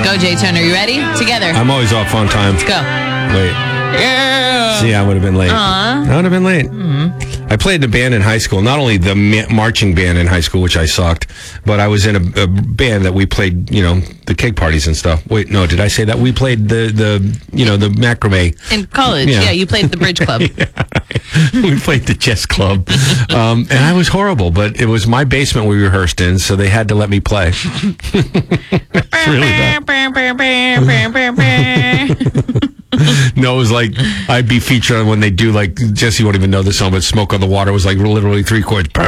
Go, Jay Turner. You ready? Together. I'm always off on time. Let's go. Wait. Yeah. See, I would have been late. Aww. I would have been late. I played in a band in high school, not only the marching band in high school, which I sucked, but I was in a band that we played, the cake parties and stuff. Wait, no, did I say that? We played the macrame. In college, yeah, you played the Bridge Club. We played the chess club. And I was horrible, but it was my basement we rehearsed in, so they had to let me play. It's really bad. No, it was like I'd be featured on when they do Jesse won't even know the song, but "Smoke on the Water" was literally 3 chords. I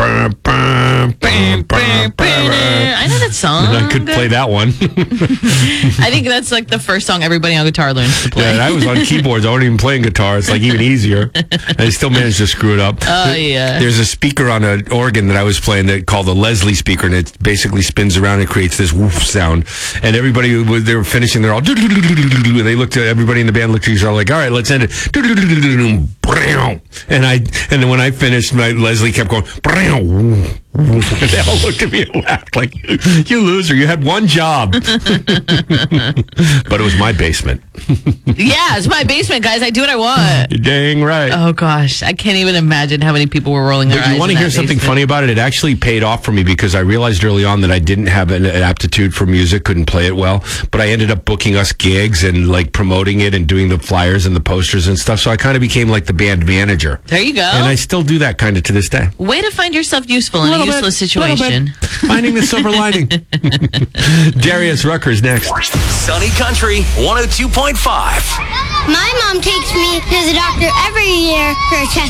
know that song. And I could play that one. I think that's the first song everybody on guitar learns to play. Yeah, and I was on keyboards. I wasn't even playing guitar. It's even easier. I still managed to screw it up. Oh, yeah. There's a speaker on an organ that I was playing that called the Leslie speaker, and it basically spins around and creates this woof sound. And everybody, they were finishing, they're all, they looked at everybody in the band, looked at each other like, all right, let's end it. And then when I finished, Leslie kept going, they all looked at me and laughed like, you loser, you had one job. But it was my basement. Yeah, it's my basement, guys. I do what I want. You're dang right. Oh, gosh. I can't even imagine how many people were rolling their eyes. You want to hear something funny about it? It actually paid off for me because I realized early on that I didn't have an aptitude for music, couldn't play it well. But I ended up booking us gigs and promoting it and doing the flyers and the posters and stuff. So I kind of became the band manager. There you go. And I still do that kind of to this day. Way to find yourself useful in a useless situation. Finding the silver lining. Darius Rucker's next. Sunny Country 102.5. My mom takes me to the doctor every year for a chest